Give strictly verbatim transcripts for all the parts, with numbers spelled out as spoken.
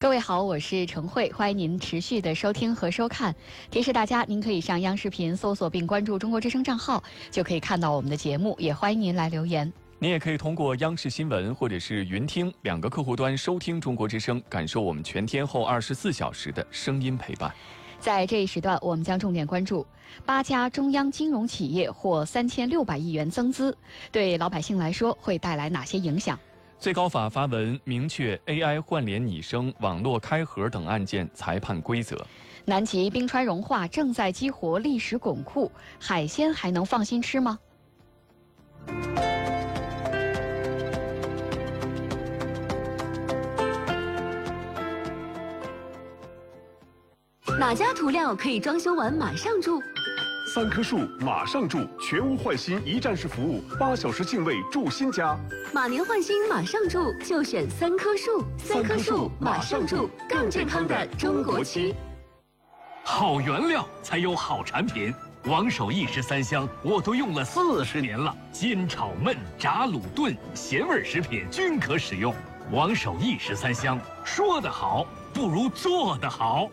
各位好，我是程慧，欢迎您持续的收听和收看。提示大家，您可以上央视频搜索并关注中国之声账号，就可以看到我们的节目。也欢迎您来留言。 您也可以通过央视新闻或者是云听两个客户端收听中国之声，感受我们全天候二十四小时的声音陪伴。 在这一时段，我们将重点关注八家中央金融企业获三千六百亿元增资，对老百姓来说会带来哪些影响？ 最高法发文明确 A I 换脸拟声、网络开盒等案件裁判规则。 南极冰川融化正在激活历史巩固，海鲜还能放心吃吗？ 哪家涂料可以装修完马上住？ 三棵树马上住，全屋换新一站式服务，八小时净位住新家。 马年换新马上住，就选三棵树。三棵树马上住，更健康的中国漆。 好原料才有好产品。王守义十三香我都用了四十年了，煎炒焖炸卤炖咸味食品均可使用。王守义十三香，说得好不如做得好。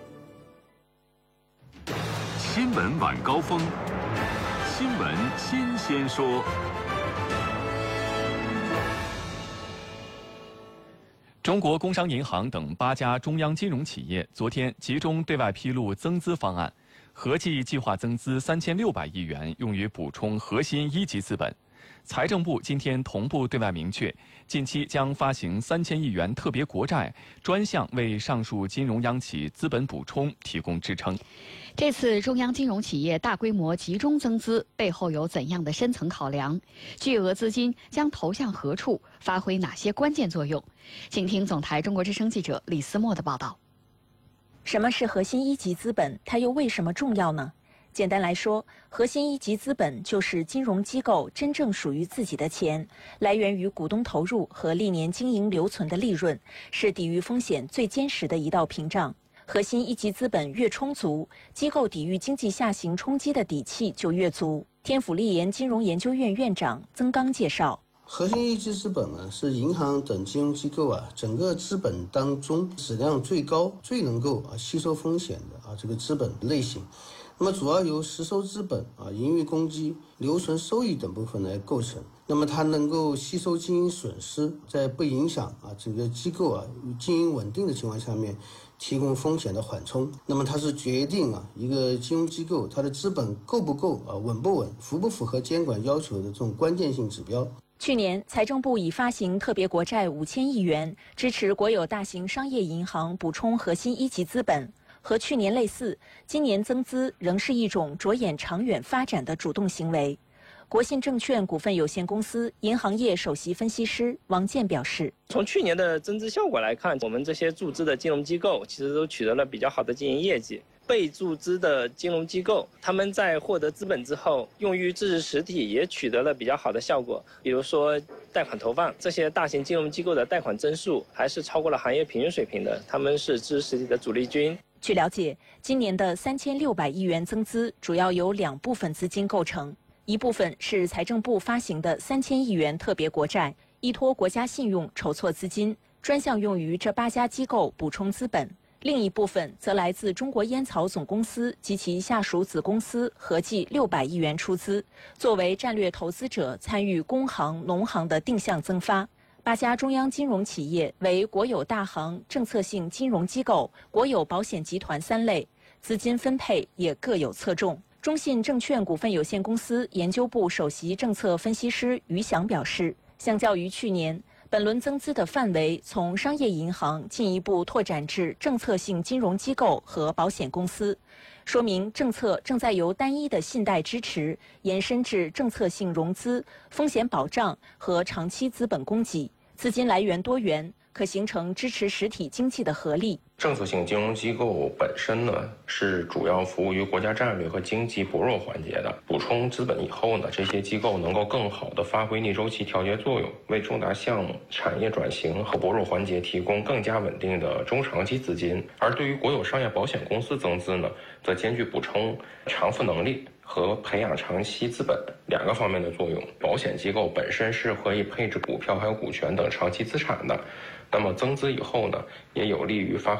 新闻晚高峰，新闻新鲜说。 中国工商银行等八家中央金融企业昨天集中对外披露增资方案，合计计划增资三千六百亿元，用于补充核心一级资本。财政部今天同步对外明确，近期将发行三千亿元特别国债，专项为上述金融央企资本补充提供支撑。 这次中央金融企业大规模集中增资背后有怎样的深层考量？巨额资金将投向何处，发挥哪些关键作用？请听总台中国之声记者李思墨的报道。 什么是核心一级资本？它又为什么重要呢？简单来说，核心一级资本就是金融机构真正属于自己的钱，来源于股东投入和历年经营留存的利润，是抵御风险最坚实的一道屏障。核心一级资本越充足，机构抵御经济下行冲击的底气就越足。天府立研金融研究院院长曾刚介绍， 核心一级资本呢，是银行等金融机构啊整个资本当中质量最高、最能够啊吸收风险的啊这个资本类型。那么主要由实收资本啊、盈余公积、留存收益等部分来构成。那么它能够吸收经营损失，在不影响啊这个机构啊经营稳定的情况下面，提供风险的缓冲。那么它是决定啊一个金融机构它的资本够不够啊、稳不稳、符不符合监管要求的这种关键性指标。 去年，财政部已发行特别国债五千亿元，支持国有大型商业银行补充核心一级资本。和去年类似，今年增资仍是一种着眼长远发展的主动行为。国信证券股份有限公司银行业首席分析师王健表示， 从去年的增资效果来看，我们这些注资的金融机构其实都取得了比较好的经营业绩。被注资的金融机构，他们在获得资本之后，用于支持实体也取得了比较好的效果。比如说贷款投放，这些大型金融机构的贷款增速还是超过了行业平均水平的，他们是支持实体的主力军。 据了解，今年的三千六百亿元增资主要由两部分资金构成，一部分是财政部发行的三千亿元特别国债，依托国家信用筹措资金，专项用于这八家机构补充资本。另一部分则来自中国烟草总公司及其下属子公司合计六百亿元出资，作为战略投资者参与工行、农行的定向增发。八家中央金融企业为国有大行、政策性金融机构、国有保险集团三类，资金分配也各有侧重。中信证券股份有限公司研究部首席政策分析师于翔表示，相较于去年，本轮增资的范围从商业银行进一步拓展至政策性金融机构和保险公司，说明政策正在由单一的信贷支持延伸至政策性融资、风险保障和长期资本供给，资金来源多元，可形成支持实体经济的合力。 政策性金融机构本身呢，是主要服务于国家战略和经济薄弱环节的。补充资本以后呢，这些机构能够更好地发挥逆周期调节作用，为重大项目、产业转型和薄弱环节提供更加稳定的中长期资金。而对于国有商业保险公司增资呢，则兼具补充偿付能力和培养长期资本两个方面的作用。保险机构本身是可以配置股票还有股权等长期资产的，那么增资以后呢，也有利于发